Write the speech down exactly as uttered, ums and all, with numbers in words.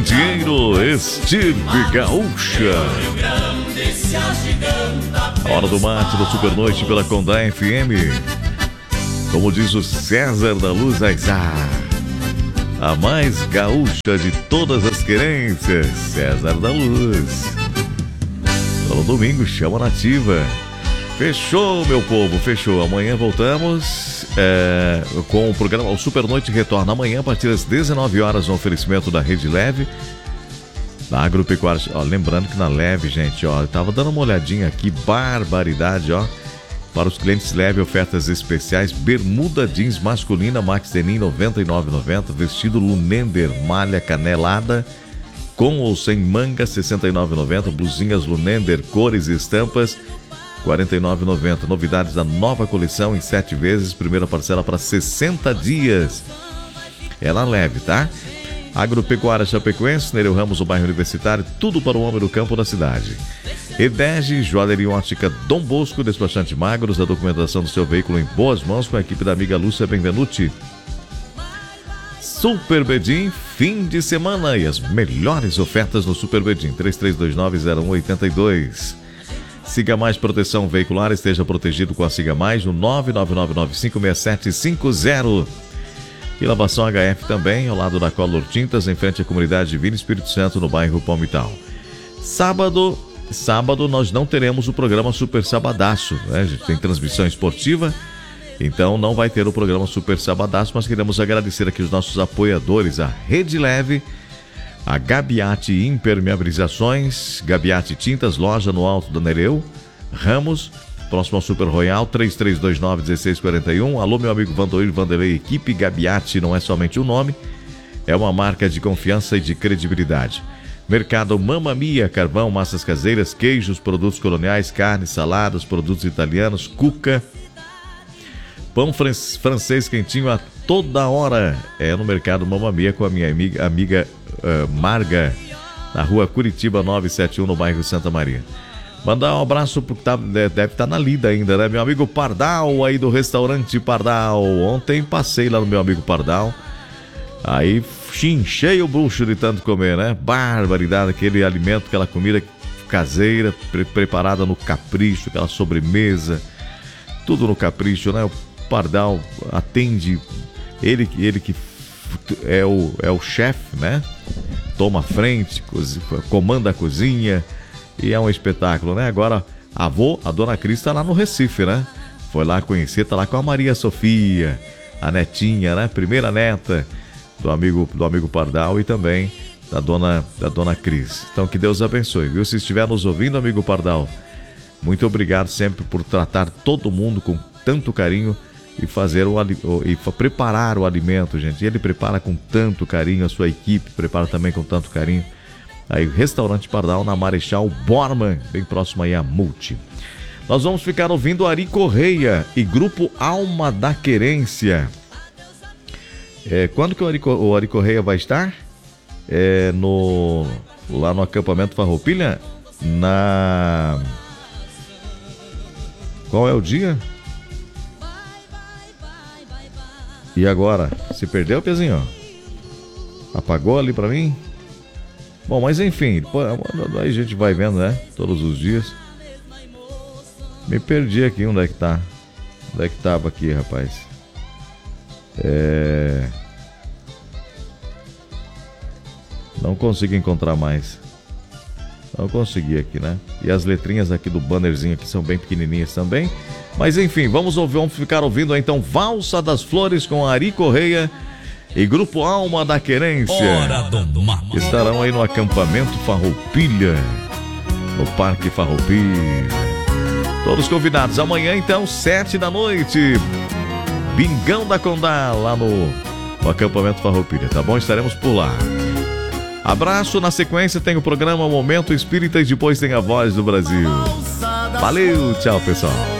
Candeeiro, estirpe gaúcha. A hora do mate do Supernoite pela Condá F M. Como diz o César da Luz Aizar, a mais gaúcha de todas as querências, César da Luz. No domingo, chama nativa. Fechou, meu povo, fechou. Amanhã voltamos é, com o programa. O Supernoite retorna amanhã a partir das dezenove horas no oferecimento da Rede Leve, da Agropecuária. Ó, lembrando que na Leve, gente, ó, eu tava dando uma olhadinha aqui, barbaridade, ó. Para os clientes Leve, ofertas especiais: bermuda jeans masculina Max Denim noventa e nove reais e noventa centavos, vestido Lunender malha canelada com ou sem manga sessenta e nove reais e noventa centavos, blusinhas Lunender cores e estampas quarenta e nove reais e noventa centavos. Novidades da nova coleção em sete vezes, primeira parcela para sessenta dias. É na Leve, tá? Agropecuária Chapecoense, Nereu Ramos, o bairro Universitário, tudo para o homem do campo da cidade. Edege, Joalheria Ótica Dom Bosco, despachante Magros, a documentação do seu veículo em boas mãos com a equipe da amiga Lúcia Benvenuti. Super Bedim, fim de semana e as melhores ofertas no Super Bedim, três três dois nove zero um oito dois. Siga Mais Proteção Veicular, esteja protegido com a Siga Mais no nove nove nove nove cinco seis sete cinco zero. E Lavação H F também, ao lado da Color Tintas, em frente à comunidade Divino Espírito Santo, no bairro Palmital. Sábado, sábado nós não teremos o programa Super Sabadaço, né? A gente tem transmissão esportiva, então não vai ter o programa Super Sabadaço, mas queremos agradecer aqui os nossos apoiadores, a Rede Leve, a Gabiati Impermeabilizações, Gabiati Tintas, loja no Alto da Nereu Ramos, próximo ao Super Royal, três três dois nove um seis quatro um. Alô, meu amigo Vandoir Vanderlei, equipe Gabiati não é somente um nome, é uma marca de confiança e de credibilidade. Mercado Mamma Mia, carvão, massas caseiras, queijos, produtos coloniais, carnes, saladas, produtos italianos, cuca, pão francês quentinho a toda hora. É no Mercado Mamma Mia com a minha amiga, amiga uh, Marga, na rua Curitiba novecentos e setenta e um, no bairro Santa Maria. Mandar um abraço porque tá, deve estar tá na lida ainda, né? Meu amigo Pardal aí do restaurante Pardal. Ontem passei lá no meu amigo Pardal. Aí chinchei o bucho de tanto comer, né? Barbaridade, aquele alimento, aquela comida caseira, pre- preparada no capricho, aquela sobremesa. Tudo no capricho, né? O Pardal atende, ele, ele que é o, é o chefe, né? Toma a frente, cozi- comanda a cozinha. E é um espetáculo, né? Agora, a avó, a dona Cris, está lá no Recife, né? Foi lá conhecer, tá lá com a Maria Sofia, a netinha, né? Primeira neta do amigo, do amigo Pardal e também da dona, da dona Cris. Então, que Deus abençoe, viu? Se estiver nos ouvindo, amigo Pardal, muito obrigado sempre por tratar todo mundo com tanto carinho e fazer o, o e preparar o alimento, gente. Ele prepara com tanto carinho, a sua equipe prepara também com tanto carinho. Aí, Restaurante Pardal, na Marechal Bormann, bem próximo aí a Multi. Nós vamos ficar ouvindo Ari Correia e Grupo Alma da Querência. É, quando que o Ari, o Ari Correia vai estar? É no, lá no acampamento Farroupilha? Na... Qual é o dia? E agora? Se perdeu, Pezinho? Apagou ali pra mim? Bom, mas enfim, aí a gente vai vendo, né? Todos os dias. Me perdi aqui, onde é que tá? Onde é que tava aqui, rapaz? É... Não consigo encontrar mais. Não consegui aqui, né? E as letrinhas aqui do bannerzinho aqui são bem pequenininhas também. Mas enfim, vamos ouvir, vamos ficar ouvindo então Valsa das Flores com Ari Correia e Grupo Alma da Querência. Hora do Mama. Estarão aí no acampamento Farroupilha, no Parque Farroupilha. Todos convidados. Amanhã, então, sete da noite, Bingão da Condá, lá no, no acampamento Farroupilha, tá bom? Estaremos por lá. Abraço. Na sequência tem o programa Momento Espírita e depois tem a Voz do Brasil. Valeu, tchau, pessoal.